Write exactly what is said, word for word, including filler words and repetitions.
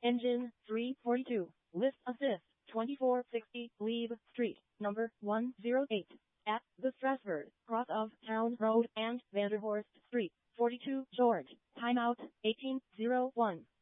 Engine three forty-two. Lift assist. twenty-four sixty Glebe Street, number one oh eight. At the Strasbourg, cross of Town Road and Vanderhorst Street. forty-two George. Timeout eighteen oh one.